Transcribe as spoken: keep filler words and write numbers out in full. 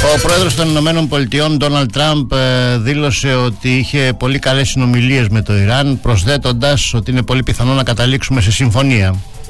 Ο πρόεδρος των Ηνωμένων Πολιτειών, Ντόναλντ Τραμπ, δήλωσε ότι είχε πολύ καλές συνομιλίες με το Ιράν, προσθέτοντας ότι είναι πολύ πιθανό να καταλήξουμε σε συμφωνία.